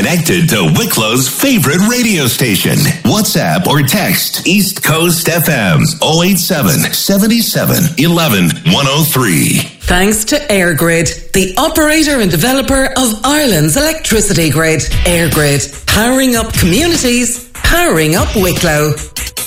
connected to Wicklow's favorite radio station. WhatsApp or text East Coast FM 087 77 11 103. Thanks to EirGrid, the operator and developer of Ireland's electricity grid. EirGrid, powering up communities, powering up Wicklow.